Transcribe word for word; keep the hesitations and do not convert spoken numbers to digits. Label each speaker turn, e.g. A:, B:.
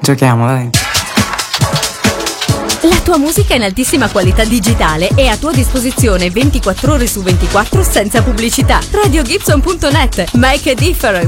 A: Giochiamo, dai.
B: La tua musica in altissima qualità digitale è a tua disposizione ventiquattro ore su ventiquattro senza pubblicità. radio gibson punto net. Make a difference.